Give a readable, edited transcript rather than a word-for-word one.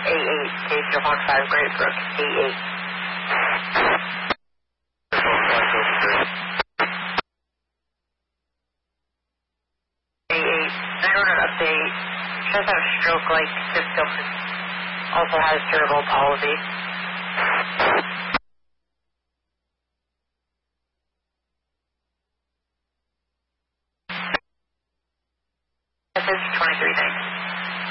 A8, Case 15, Great Brook, A8. A8, 911 update. She does have stroke-like symptoms. Also has cerebral palsy. Message 23, thanks.